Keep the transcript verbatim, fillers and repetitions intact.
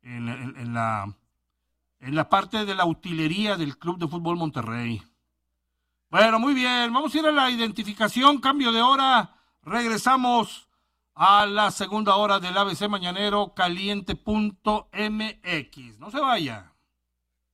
en, en, en la, en la parte de la utilería del Club de Fútbol Monterrey. Bueno, muy bien, vamos a ir a la identificación, cambio de hora, regresamos a la segunda hora del A B C Mañanero Caliente punto M X. No se vaya.